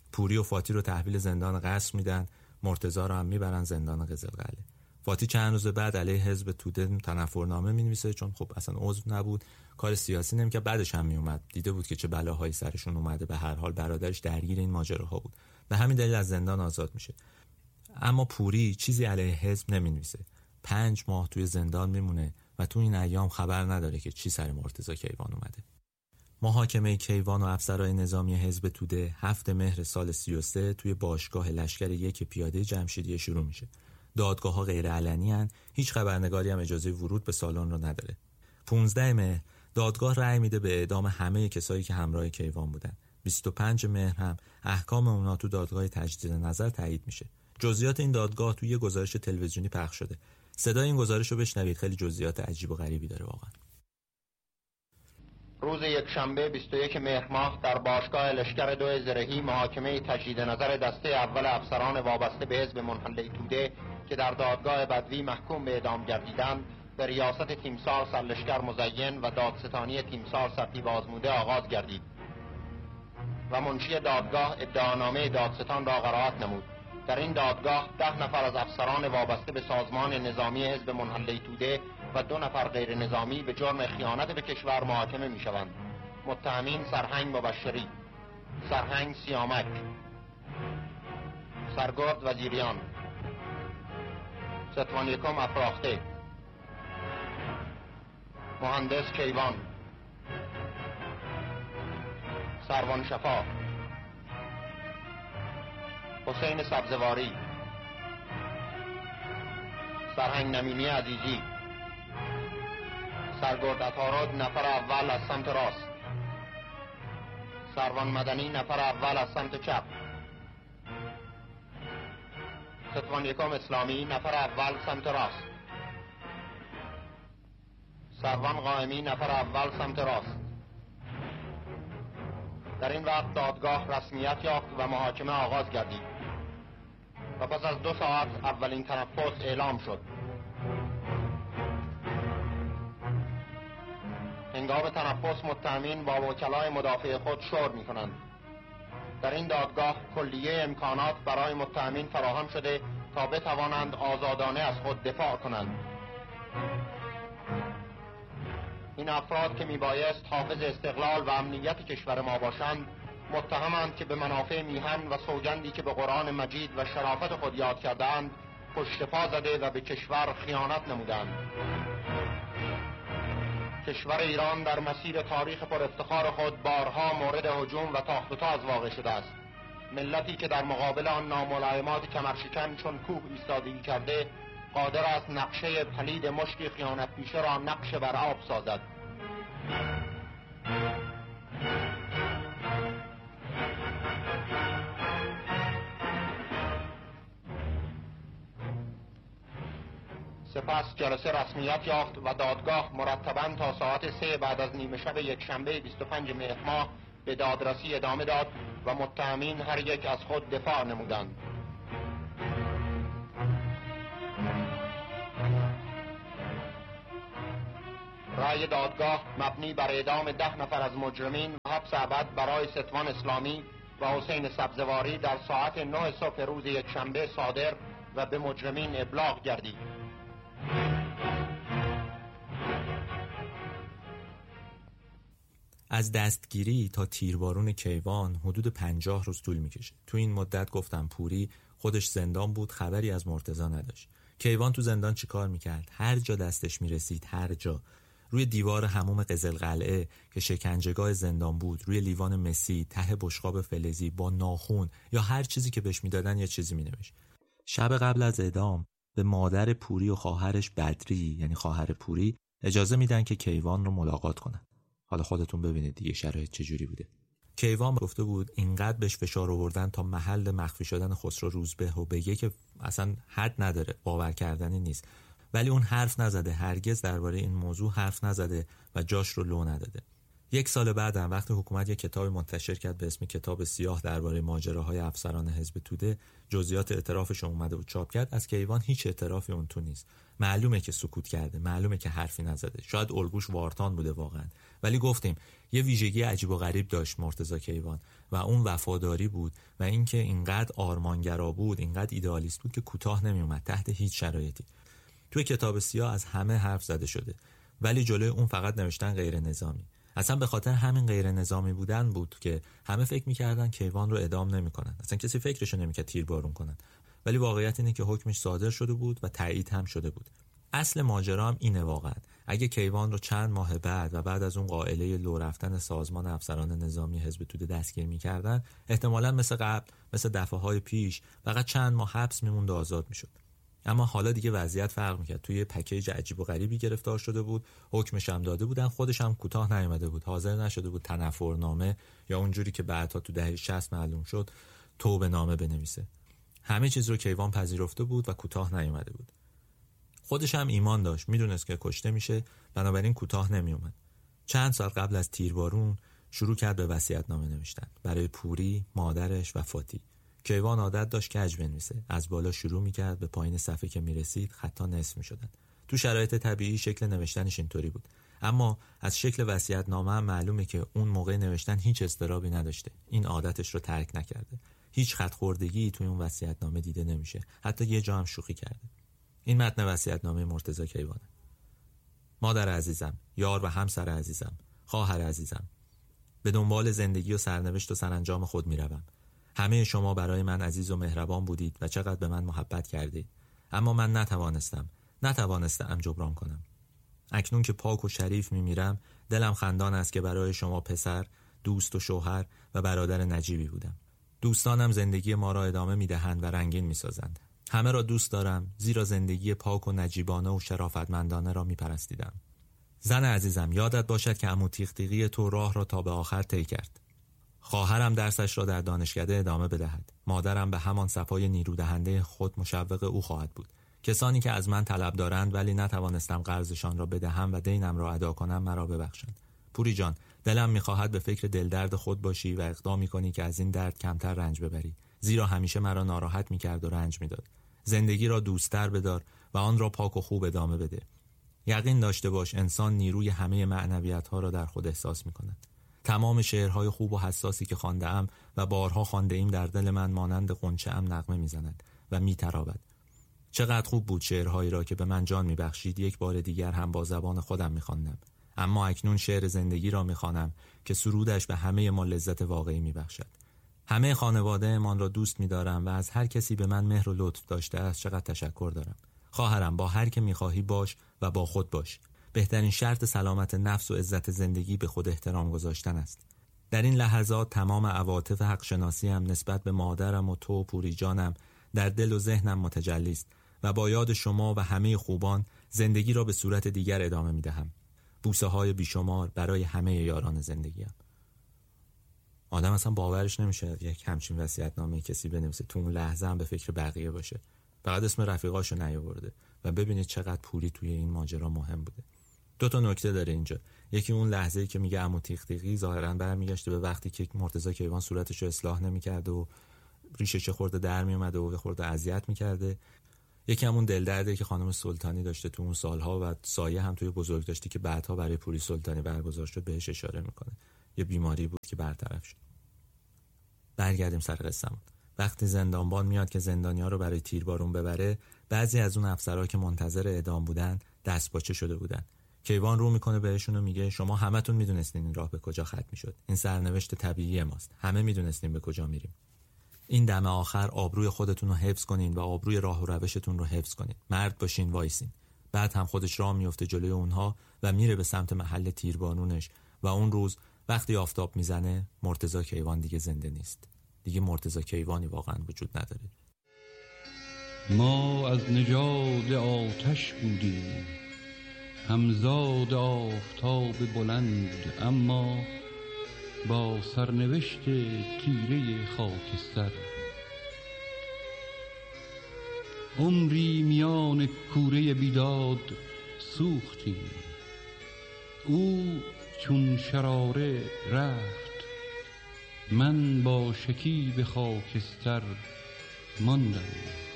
پوری و فاتی رو تحویل زندان قصر میدن، مرتضی رو هم میبرن زندان قزلقلعه. فاتی چند روز بعد علیه حزب توده تنفرنامه مینویسه، چون خب اصلا عضو نبود، کار سیاسی نمی‌کرد. بعدش هم میومد، دیده بود که چه بلاهایی سرشون اومده، به هر حال برادرش درگیر این ماجراها بود، به همین دلیل از زندان آزاد میشه. اما پوری چیزی علیه حزب نمینویسه، 5 ماه توی زندان میمونه و تو این ایام خبر نداره که چی سر مرتضی کیوان اومده. محاکمه کیوان و افسرهای نظامی حزب توده 7 مهر سال 33 توی باشگاه لشکر 1 پیاده جمشیدیه شروع میشه. دادگاه‌ها غیر علنی هن، هیچ خبرنگاری هم اجازه ورود به سالن رو نداره. 15 مهر دادگاه رأی میده به اعدام همه کسایی که همراه کیوان بودن. 25 مهر هم احکام اونا تو دادگاه تجدید نظر تایید میشه. جزئیات این دادگاه توی یه گزارش تلویزیونی پخش شده. صدای این گزارش رو بشنوید، خیلی جزئیات عجیب و غریبی داره واقعا. روز یکشنبه 21 مهر ماه در باشگاه لشکر 2 زرهی محاکمه تجدید نظر دسته اول افسران وابسته به حزب منحل توده که در دادگاه بدوی محکوم به اعدام گردیدند به ریاست تیمسار سرلشکر مزین و دادستانی تیمسار سرتیپ آزموده آغاز گردید و منشی دادگاه ادعانامه دادستان را قرائت نمود. در این دادگاه 10 نفر از افسران وابسته به سازمان نظامی حزب منحل توده و 2 نفر غیر نظامی به جرم خیانت به کشور محاکمه می شوند. متهمین سرهنگ مبشری، سرهنگ سیامک، سرگرد وزیریان، ستوان یکم افراخته، مهندس کیوان، سروان شفا، حسین سبزواری، سرهنگ نمینی عزیزی، سرگرد عطارد نفر اول از سمت راست، سروان مدنی نفر اول از سمت چپ، ستوان یکم اسلامی نفر اول سمت راست، سروان قائمی نفر اول سمت راست. در این وقت دادگاه رسمیت یافت و محاکمه آغاز گردید و پس از 2 ساعت اولین تنفس اعلام شد. هنگام تنفس متهمین با وکلای مدافع خود شور می کنند. در این دادگاه کلیه امکانات برای متهمین فراهم شده تا بتوانند آزادانه از خود دفاع کنند. این افراد که میبایست حافظ استقلال و امنیت کشور ما باشند متهمند که به منافع میهن و سوگندی که به قرآن مجید و شرافت خود یاد کردند پشت پا زده و به کشور خیانت نمودند. کشور ایران در مسیر تاریخ پر افتخار خود بارها مورد هجوم و تاخت و تاز واقع شده است. ملتی که در مقابل آن ناملایمات کمرشکن چون کوه ایستادگی کرده قادر است نقشه پلید مشتی خیانت پیشه را نقش بر آب سازد. سپس جلسه رسمیت یافت و دادگاه مرتباً تا ساعت 3 بعد از نیمه شب یکشنبه 25 مهر ماه به دادرسی ادامه داد و متهمین هر یک از خود دفاع نمودند. رأی دادگاه مبنی بر اعدام 10 نفر از مجرمین و حبس ابد برای ستوان اسلامی و حسین سبزواری در ساعت 9 صبح روز یکشنبه صادر و به مجرمین ابلاغ گردید. از دستگیری تا تیربارون کیوان حدود 50 روز طول میکشه. تو این مدت گفتم پوری خودش زندان بود، خبری از مرتضی نداشت. کیوان تو زندان چیکار میکرد؟ هر جا دستش میرسید، هر جا، روی دیوار حموم قزلقلعه که شکنجهگاه زندان بود، روی لیوان مسی، ته بشقاب فلزی، با ناخون یا هر چیزی که بهش میدادن یه چیزی مینوشت. شب قبل از اعدام به مادر پوری و خواهرش بدری، یعنی خواهر پوری، اجازه میدن که کیوان رو ملاقات کنن. حالا خودتون ببینید دیگه شرایط چجوری بوده. کیوان گفته بود اینقدر بهش فشار آوردن تا محل مخفی شدن خسرو روزبه و بگه که اصلا حد نداره، باور کردنی نیست. ولی اون حرف نزده، هرگز درباره این موضوع حرف نزده و جاش رو لو نداده. 1 سال بعدم وقتی حکومت یک کتاب منتشر کرد به اسم کتاب سیاه درباره ماجراهای افسران حزب توده، جزئیات اعترافش اومده و چاپ کرد، از کیوان هیچ اعترافی اون تو نیست. معلومه که سکوت کرده، معلومه که حرفی نزده. شاید الگوش وارتان بوده واقعا، ولی گفتیم یه ویژگی عجیب و غریب داشت مرتضی کیوان و اون وفاداری بود و اینکه اینقدر آرمانگرا بود، اینقدر ایدئالیست بود که کوتاه نمیومد تحت هیچ شرایطی. توی کتاب سیاه از همه حرف زده شده، ولی جلوی اون فقط نوشتن غیر نظامی. اصلا به خاطر همین غیر نظامی بودن بود که همه فکر می‌کردن کیوان رو اعدام نمی‌کنن. اصلا کسی فکرشو نمی‌کرد تیربارون کنن. ولی واقعیت اینه که حکمش صادر شده بود و تایید هم شده بود. اصل ماجرا هم اینه واقعا. اگه کیوان رو چند ماه بعد و بعد از اون قائله لو رفتن سازمان افسران نظامی حزب توده دستگیر می‌کردن، احتمالاً مثل قبل، مثل دفعه‌های پیش، فقط چند ماه حبس می‌موند و آزاد می‌شد. اما حالا دیگه وضعیت فرق می‌کرد. توی پکیج عجیب و غریبی گرفتار شده بود، حکمش هم داده بودن، خودش هم کوتاه نیامده بود، حاضر نشده بود تنفرنامه یا اونجوری که بعدها تو دهه 60 معلوم شد توبه نامه بنویسه. همه چیز رو کیوان پذیرفته بود و کوتاه نیامده بود. خودش هم ایمان داشت، میدونست که کشته میشه، بنابراین کوتاه نمیومد. چند سال قبل از تیربارون شروع کرد به وصیت‌نامه نوشتن برای پوری، مادرش و فاتی. کیوان عادت داشت کج بنویسه. از بالا شروع میکرد، به پایین صفحه که میرسید خطا نصف میشدن. تو شرایط طبیعی شکل نوشتنش اینطوری بود، اما از شکل وصیت‌نامه هم معلومه که اون موقع نوشتن هیچ اضطرابی نداشته. این عادتش رو ترک نکرده. هیچ خط خوردگی توی اون وصیت‌نامه دیده نمیشه. حتی یه جا هم شوخی کرده. این متن وصیت‌نامه مرتضی کیوانه. مادر عزیزم، یار و همسر عزیزم، خواهر عزیزم، به دنبال زندگی و سرنوشت و سرانجام خود میروم. همه شما برای من عزیز و مهربان بودید و چقدر به من محبت کردید، اما من نتوانستم جبران کنم. اکنون که پاک و شریف میمیرم، دلم خندان است که برای شما پسر، دوست و شوهر و برادر نجیبی بودم. دوستانم زندگی ما را ادامه میدهند و رنگین میسازند. همه را دوست دارم، زیرا زندگی پاک و نجیبانه و شرافتمندانه را میپرستیدم. زن عزیزم، یادت باشد که عمو تیغ تیغی تو راه را تا به آخر طی کرد. خواهرم درسش را در دانشکده ادامه بدهد. مادرم به همان صفای نیرودهنده خود مشوق او خواهد بود. کسانی که از من طلب دارند ولی نتوانستم قرضشان را بدهم و دینم را ادا کنم مرا ببخشند. پوری جان، دلم می‌خواهد به فکر دلدرد خود باشی و اقدامی کنی که از این درد کمتر رنج ببری، زیرا همیشه مرا ناراحت می‌کرد و رنج می‌داد. زندگی را دوست‌تر بدار و آن را پاک و خوب ادامه بده. یقین داشته باش انسان نیروی همه معنویت‌ها را در خود احساس می‌کند. تمام شعرهای خوب و حساسی که خوانده‌ام و بارها خوانده‌ایم در دل من مانند غنچه‌ام نغمه می‌زند و می‌تراود. چقدر خوب بود شعرهایی را که به من جان می‌بخشید یک بار دیگر هم با زبان خودم می‌خواندم. اما اکنون شعر زندگی را می‌خوانم که سرودش به همه ما لذت واقعی می‌بخشد. همه خانواده‌مان را دوست می‌دارم و از هر کسی به من مهر و لطف داشته است چقدر تشکر دارم. خواهرم، با هر که می‌خواهی باش و با خود باش. بهترین شرط سلامت نفس و عزت زندگی به خود احترام گذاشتن است. در این لحظات تمام عواطف حق شناسی هم نسبت به مادرم و تو پوری جانم در دل و ذهنم متجلی است و با یاد شما و همه خوبان زندگی را به صورت دیگر ادامه می‌دهم. بوسه های بیشمار برای همه یاران زندگیم. آدم اصلا باورش نمیشه یک همچین وصیت‌نامه کسی بنویسه تو اون لحظه هم به فکر بقیه باشه. فقط اسم رفیقاشو نیاورده و ببینید چقدر پوری توی این ماجرا مهم بوده. دو تا نکته داره اینجا. یکی اون لحظه‌ای که میگه عمو تیغ تیغی ظاهراً برمیگشته به وقتی که مرتضی کیوان صورتشو اصلاح نمی‌کرده و ریشش خورده در میومده و خورده اذیت می‌کرده. یکی همون دلدردی که خانم سلطانی داشته تو اون سالها و سایه هم توی بزرگ داشتی که بعدها برای پوری سلطانی برگزار شد بهش اشاره میکنه. یه بیماری بود که برطرف شد. برگردیم سر قصه‌مون. وقتی زندانبان میاد که زندانی‌ها رو برای تیربارون ببره، بعضی از اون افسرها که منتظر اعدام بودن دستپاچه شده بودن. کیوان رو میکنه بهشون و میگه شما همتون میدونستین این راه به کجا ختم میشد. این سرنوشت طبیعی ماست. همه میدونستین به کجا میریم. این دم آخر آبروی خودتون رو حفظ کنین و آبروی راه و روشتون رو حفظ کنین. مرد باشین، وایسین. بعد هم خودش راه میفته جلوی اونها و میره به سمت محل تیربارونش و اون روز وقتی آفتاب میزنه مرتضی کیوان دیگه زنده نیست. دیگه مرتضی کیوانی واقعا وجود نداره. ما از نژاد آتش بودیم، همزاد آفتاب بلند، اما با سرنوشت تیره خاکستر. عمری میان کوره بیداد سوختیم، او چون شراره رفت، من با شکیب خاکستر ماندم.